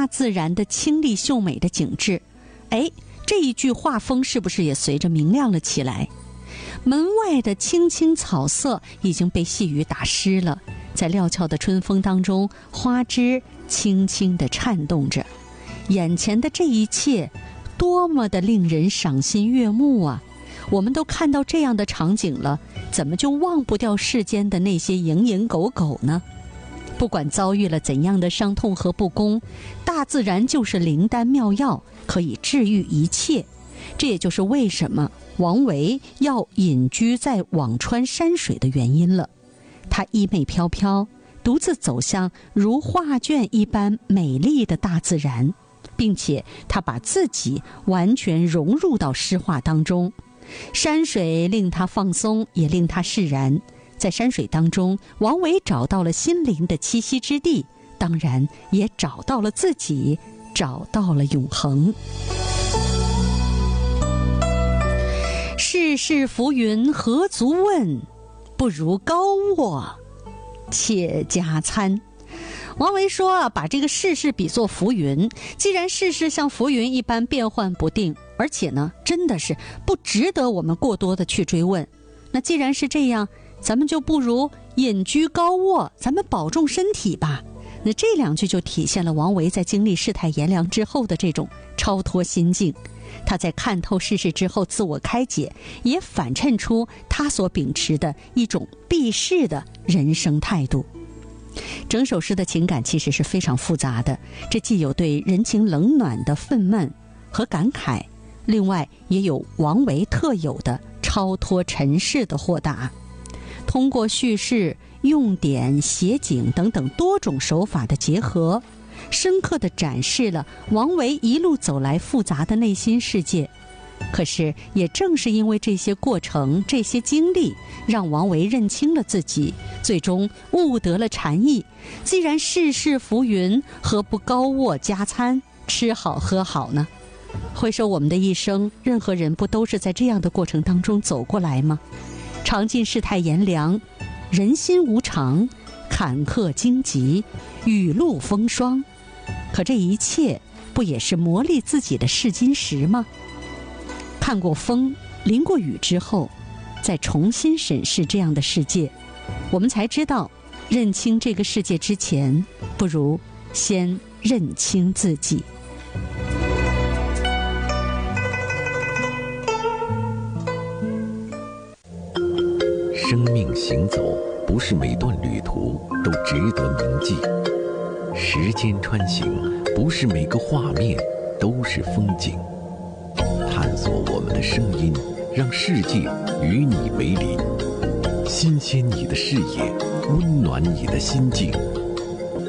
大自然的清丽秀美的景致。哎，这一句画风是不是也随着明亮了起来？门外的青青草色已经被细雨打湿了，在料峭的春风当中，花枝轻轻地颤动着。眼前的这一切多么的令人赏心悦目啊！我们都看到这样的场景了，怎么就忘不掉世间的那些蝇营狗苟呢？不管遭遇了怎样的伤痛和不公，大自然就是灵丹妙药，可以治愈一切。这也就是为什么王维要隐居在辋川山水的原因了。他衣袂飘飘，独自走向如画卷一般美丽的大自然，并且他把自己完全融入到诗画当中。山水令他放松，也令他释然。在山水当中，王维找到了心灵的栖息之地，当然也找到了自己，找到了永恒。世事浮云何足问，不如高卧且加餐。王维说把这个世事比作浮云，既然世事像浮云一般变幻不定，而且呢真的是不值得我们过多的去追问，那既然是这样，咱们就不如隐居高卧，咱们保重身体吧。那这两句就体现了王维在经历世态炎凉之后的这种超脱心境。他在看透世事之后自我开解，也反衬出他所秉持的一种避世的人生态度。整首诗的情感其实是非常复杂的，这既有对人情冷暖的愤懑和感慨，另外也有王维特有的超脱尘世的豁达。通过叙事、用典、写景等等多种手法的结合，深刻地展示了王维一路走来复杂的内心世界。可是也正是因为这些过程、这些经历，让王维认清了自己，最终悟得了禅意。既然世事浮云，何不高卧加餐，吃好喝好呢？回首我们的一生，任何人不都是在这样的过程当中走过来吗？尝尽世态炎凉，人心无常，坎坷荆棘，雨露风霜，可这一切不也是磨砺自己的试金石吗？看过风，淋过雨之后，再重新审视这样的世界，我们才知道，认清这个世界之前，不如先认清自己。 生命行走，不是每段旅途都值得铭记；时间穿行，不是每个画面都是风景。探索我们的声音，让世界与你为邻，新鲜你的视野，温暖你的心境。